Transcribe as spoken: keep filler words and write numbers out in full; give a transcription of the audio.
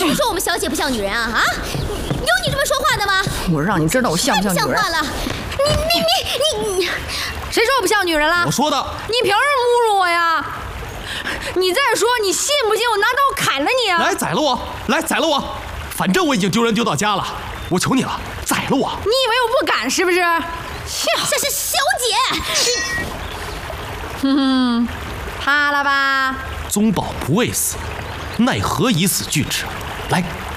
谁说我们小姐不像女人啊？啊，有你这么说话的吗？ 我让你知道我像不像女人？ 太不像话了！你你你你， 谁说我不像女人了？ 我说的。 你凭什么侮辱我呀？你再说，你信不信我拿刀砍了你啊？ 来宰了我，来宰了我！反正我已经丢人丢到家了，我求你了，宰了我！ 你以为我不敢是不是？ 小小小姐， 哼哼，怕了吧？ 宗保不畏死，奈何以死惧之？来。